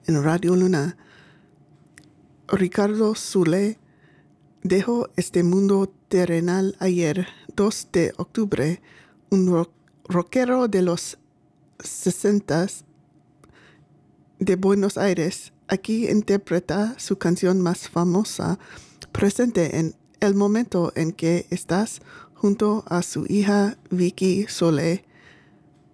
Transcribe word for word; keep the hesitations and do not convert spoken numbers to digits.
en Radio Luna. Ricardo Zule dejó este mundo terrenal ayer, dos de octubre, un ro- rockero de los sesentas de Buenos Aires. Aquí interpreta su canción más famosa, presente en el momento en que estás junto a su hija Vicky Solé